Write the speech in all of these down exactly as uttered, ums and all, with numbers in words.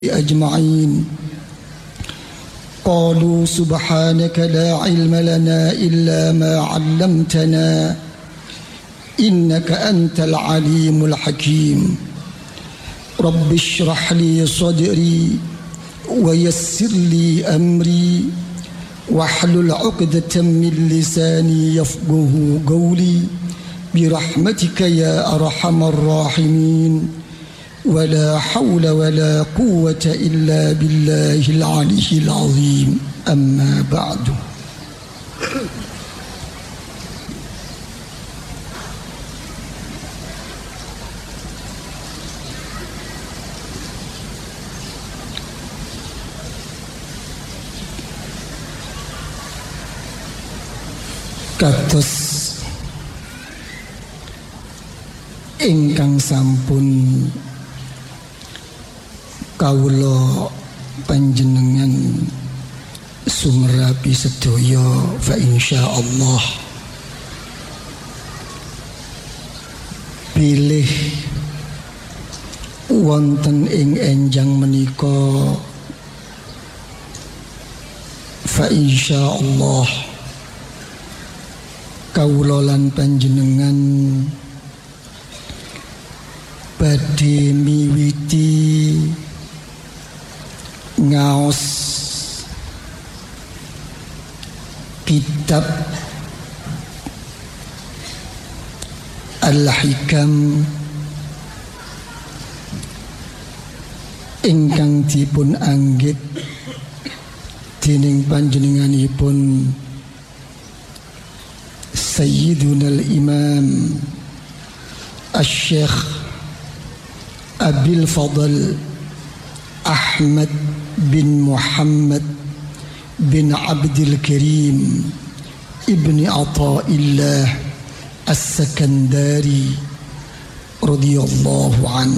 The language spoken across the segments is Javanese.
أجمعين. قالوا سبحانك لا علم لنا إلا ما علمتنا إنك أنت العليم الحكيم. رب اشرح لي صدري ويسر لي أمري واحلل عقدة من لساني يفقه قولي برحمتك يا أرحم الراحمين. ولا حول ولا قوة إلا بالله العلي العظيم. أما بعد. Kados ingkang sampun kawula panjenengan sumrapi sedaya fa insyaallah pilih wonten ing enjang menika fa insyaallah kawula lan panjenengan badhe miwiti ngaos kitab Al-Hikam ingkang dipun anggit dening panjenenganipun Sayyiduna al-Imam Asy-Syaikh Abil Fadl Ahmad bin Muhammad bin Abdul Karim ibni Athaillah As-Sakandari radhiyallahu an.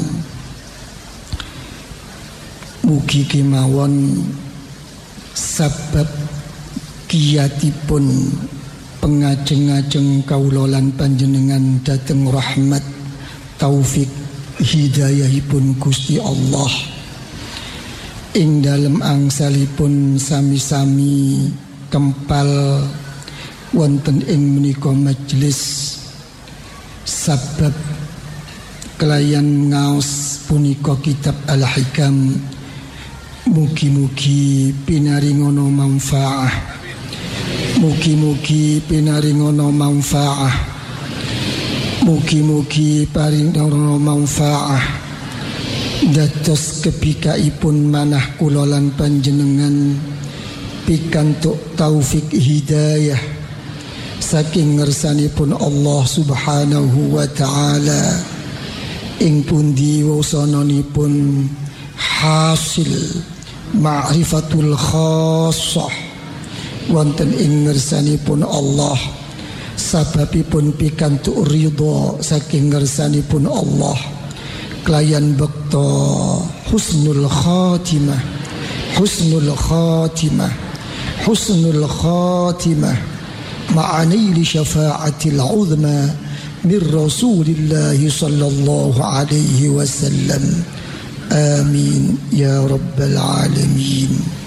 Mugi kemawon sabab kiyatipun pengajeng-ajeng kawula lan panjenengan dhateng rahmat taufik hidayahipun Gusti Allah ing dalem angsalipun sami-sami kempal wonten ing menika majelis sabab kelayan ngaos punika kitab Al-Hikam. Mugi-mugi pinaringono manfaah, mugi-mugi pinaringono manfaah, mugi-mugi paringono manfaah dados kepikaipun manah kula lan panjenengan pikantuk taufik hidayah saking ngersanipun Allah Subhanahu wa taala ing pundi wasananipun hasil ma'rifatul khassah wonten ing ngersanipun Allah sababipun pikantuk ridha saking ngersanipun Allah kelayan bekta husnul khatimah husnul khatimah husnul khatimah ma'ani li syafa'atil uzma min Rasulillah sallallahu alaihi wasallam. Amin ya rabbal alamin.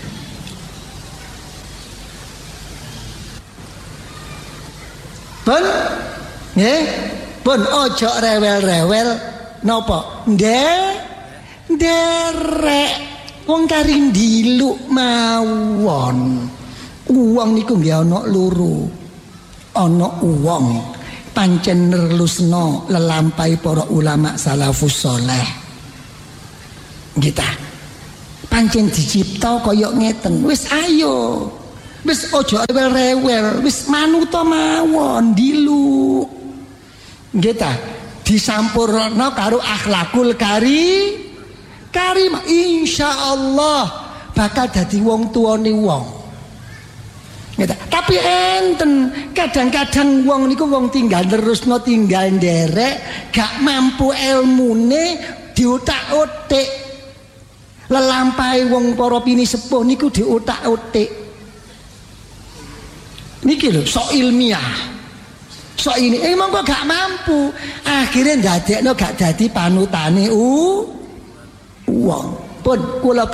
Pun nggih pun ojo rewel-rewel. Napa? Ndek nderek wong kari ndiluk mawon. Uwong niku nggih ana loro. Ana uwong pancen nerlusno lelampahi para ulama salafus saleh. Kita pancen dicipta kaya ngeten. Wis ayo. Wis aja rewel-rewel, wis manuta mawon ndiluk. Nggih ta? Disampurna karo akhlakul kari karim insyaallah bakal dadi wong tuane wong. Nggih ta? Tapi enten kadang-kadang wong niku wong tinggal terusno tinggal nderek gak mampu ilmune diutak-utik. Lelampahi wong para pini sepuh niku diutak-utik. Niki lho sok ilmiah. Sok ini emang kok gak mampu. Akhirnya ndadekno gak dadi panutane u wong. pun kula